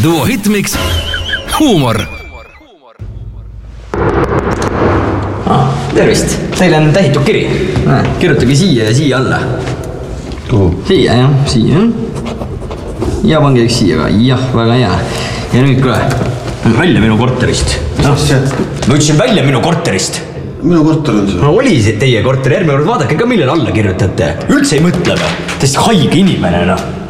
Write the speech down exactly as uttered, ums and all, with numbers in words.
Duo Hitmix Huumor. Ah, tervist, teil on tähitud kiri. Kirjutage siia ja siia alla. Kuhu? Siia, jah, siia. Ja pange üks siia ka, jah, väga hea. Ja nüüd kuule, välja minu korterist. No, ma ütlesin välja minu korterist. Minu korter on see. No oli see teie korter, järgmine kord vaadake ka millele alla kirjutate. Üldse ei mõtle või? Tõesti haige inimene, noh.